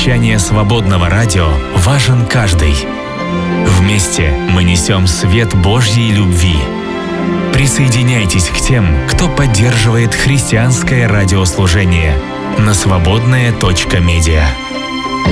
вещание свободного радио важен каждый. Вместе мы несем свет Божьей любви. Присоединяйтесь к тем, кто поддерживает христианское радиослужение на свободная.медиа.